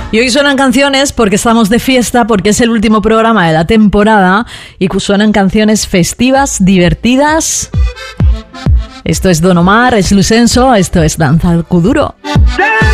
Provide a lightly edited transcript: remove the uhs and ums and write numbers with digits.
Y hoy suenan canciones porque estamos de fiesta, porque es el último programa de la temporada y suenan canciones festivas, divertidas. Esto es Don Omar, es Lucenso, esto es Danza al Kuduro.